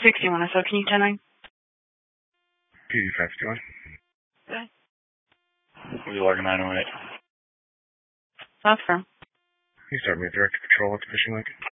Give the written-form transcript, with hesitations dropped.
61 SO, can you 10-9? PD-551. Okay. Will you log 908? South firm. You start me direct control. What's the fishing like?